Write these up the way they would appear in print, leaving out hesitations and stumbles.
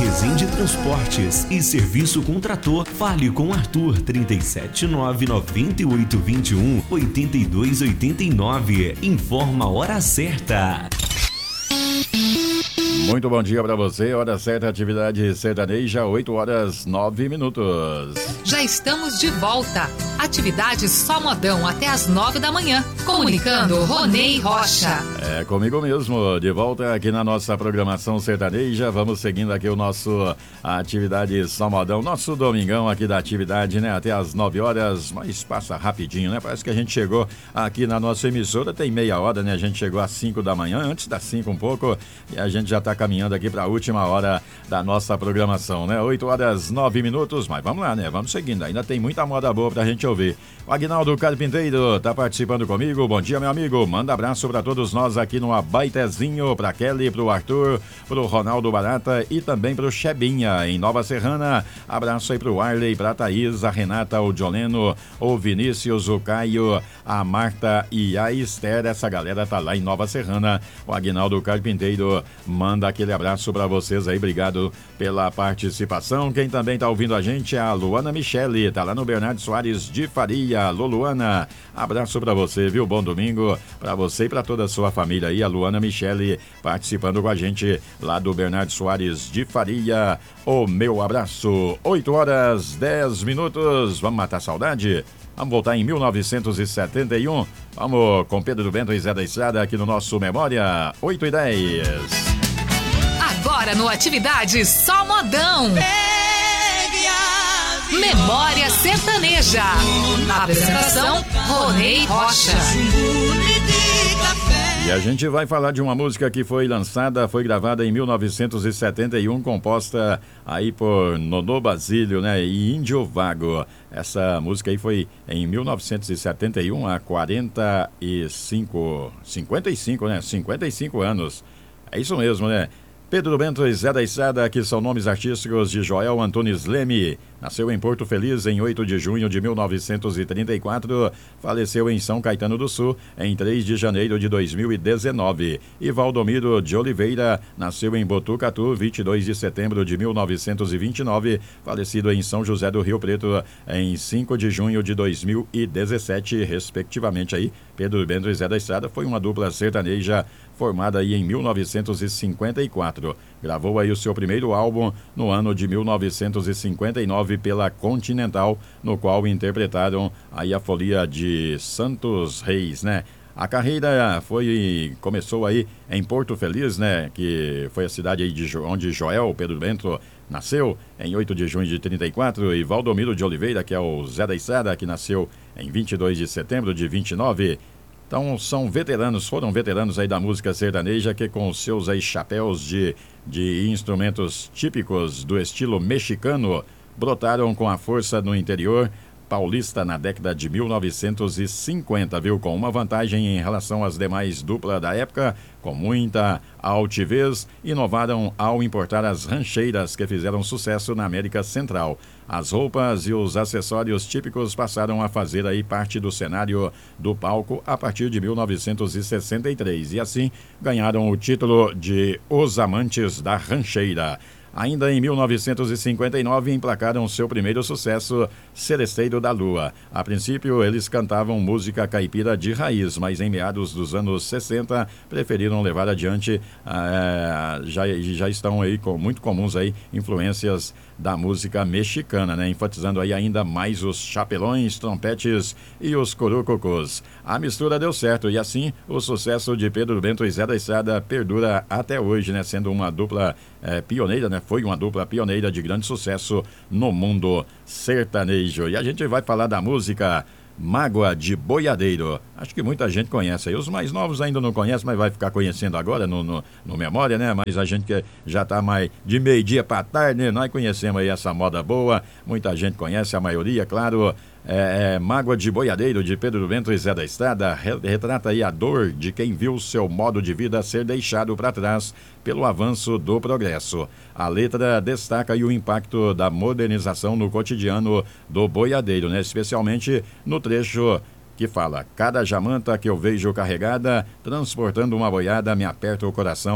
Resende Transportes e Serviço com Trator. Fale com Arthur 379-9821-8289. Informa a hora certa. Muito bom dia para você, hora certa, atividade sertaneja, 8h09. Já estamos de volta. Atividade Só Modão até às 9 da manhã. Comunicando Ronei Rocha. É comigo mesmo, de volta aqui na nossa programação sertaneja. Vamos seguindo aqui o nosso Atividade Só Modão, nosso domingão aqui da atividade, né? Até às 9 horas, mas passa rapidinho, né? Parece que a gente chegou aqui na nossa emissora, tem meia hora, né? A gente chegou às 5 da manhã, antes das 5 um pouco, e a gente já está caminhando aqui para a última hora da nossa programação, né? 8h09, mas vamos lá, né? Vamos seguindo, ainda tem muita moda boa pra gente ouvir. O Aguinaldo Carpinteiro tá participando comigo. Bom dia, meu amigo. Manda abraço para todos nós aqui no Abaitezinho, pra Kelly, pro Arthur, pro Ronaldo Barata e também pro Chebinha, em Nova Serrana. Abraço aí pro Arley, pra Thaís, a Renata, o Joleno, o Vinícius, o Caio, a Marta e a Esther. Essa galera tá lá em Nova Serrana. O Aguinaldo Carpinteiro manda aquele abraço para vocês aí. Obrigado pela participação. Quem também tá ouvindo a gente é a Luana Michele, tá lá no Bernardo Soares de Faria. Alô, Luana, abraço para você, viu? Bom domingo para você e para toda a sua família aí. A Luana Michele participando com a gente lá do Bernardo Soares de Faria. O meu abraço. 8h10. Vamos matar a saudade? Vamos voltar em 1971. Vamos com Pedro Bento e Zé da Estrada aqui no nosso Memória. 8h10. Agora no Atividade Só Modão. Memória Sertaneja. Apresentação Ronei Rocha. E a gente vai falar de uma música que foi gravada em 1971, composta aí por Nonô Basílio, né, e Índio Vago. Essa música aí foi em 1971, há 55 anos. É isso mesmo, né? Pedro Bento e Zé da Estrada, que são nomes artísticos de Joel Antunes Leme. Nasceu em Porto Feliz em 8 de junho de 1934, faleceu em São Caetano do Sul em 3 de janeiro de 2019. E Valdomiro de Oliveira nasceu em Botucatu, 22 de setembro de 1929, falecido em São José do Rio Preto em 5 de junho de 2017, respectivamente. Aí, Pedro Bento e Zé da Estrada foi uma dupla sertaneja formada aí em 1954. Gravou aí o seu primeiro álbum no ano de 1959 pela Continental, no qual interpretaram aí a folia de Santos Reis, né? A carreira começou aí em Porto Feliz, né? Que foi a cidade aí onde Joel Pedro Bento nasceu, em 8 de junho de 34, e Valdomiro de Oliveira, que é o Zé da Estrada, que nasceu em 22 de setembro de 29. Então foram veteranos aí da música sertaneja, que com os seus aí chapéus de instrumentos típicos do estilo mexicano, brotaram com a força no interior paulista na década de 1950, viu? Com uma vantagem em relação às demais duplas da época, com muita altivez, inovaram ao importar as rancheiras que fizeram sucesso na América Central. As roupas e os acessórios típicos passaram a fazer aí parte do cenário do palco a partir de 1963 e assim ganharam o título de Os Amantes da Rancheira. Ainda em 1959 emplacaram seu primeiro sucesso, Seresteiro da Lua. A princípio eles cantavam música caipira de raiz, mas em meados dos anos 60 preferiram levar adiante, já estão aí muito comuns aí influências da música mexicana, né? Enfatizando aí ainda mais os chapelões, trompetes e os corococos. A mistura deu certo e assim o sucesso de Pedro Bento e Zé da Estrada perdura até hoje, né? Sendo uma dupla pioneira, né? Foi uma dupla pioneira de grande sucesso no mundo sertanejo. E a gente vai falar da música Mágoa de Boiadeiro. Acho que muita gente conhece aí. Os mais novos ainda não conhecem, mas vai ficar conhecendo agora no Memória, né? Mas a gente que já tá mais de meio-dia para tarde, né? Nós conhecemos aí essa moda boa. Muita gente conhece, a maioria, claro. Mágoa de Boiadeiro, de Pedro Bento e Zé da Estrada, retrata aí a dor de quem viu seu modo de vida ser deixado para trás pelo avanço do progresso. A letra destaca aí o impacto da modernização no cotidiano do boiadeiro, né? Especialmente no trecho que fala: cada jamanta que eu vejo carregada, transportando uma boiada, me aperta o coração,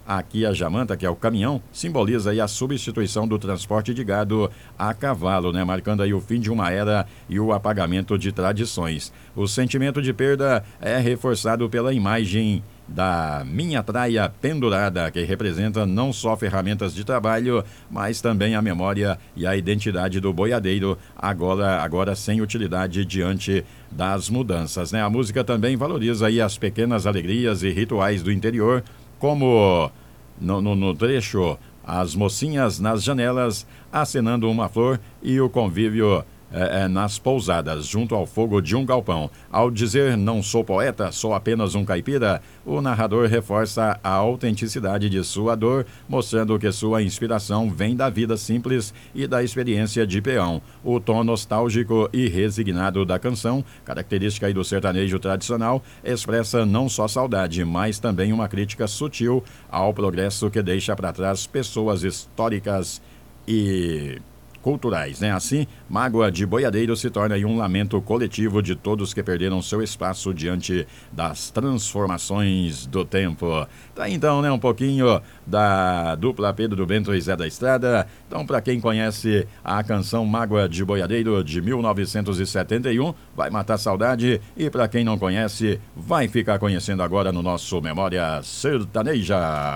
Aqui a jamanta, que é o caminhão, simboliza aí a substituição do transporte de gado a cavalo, né? Marcando aí o fim de uma era e o apagamento de tradições. O sentimento de perda é reforçado pela imagem da minha traia pendurada, que representa não só ferramentas de trabalho, mas também a memória e a identidade do boiadeiro, agora sem utilidade diante das mudanças, né? A música também valoriza aí as pequenas alegrias e rituais do interior, como no trecho, as mocinhas nas janelas acenando uma flor e o convívio nas pousadas, junto ao fogo de um galpão. Ao dizer não sou poeta, sou apenas um caipira, o narrador reforça a autenticidade de sua dor, mostrando que sua inspiração vem da vida simples e da experiência de peão. O tom nostálgico e resignado da canção, característica aí do sertanejo tradicional, expressa não só saudade, mas também uma crítica sutil ao progresso que deixa para trás pessoas históricas e culturais, né? Assim, Mágoa de Boiadeiro se torna aí um lamento coletivo de todos que perderam seu espaço diante das transformações do tempo. Tá então, né? Um pouquinho da dupla Pedro Bento e Zé da Estrada. Então, para quem conhece a canção Mágoa de Boiadeiro de 1971, vai matar saudade, e para quem não conhece, vai ficar conhecendo agora no nosso Memória Sertaneja.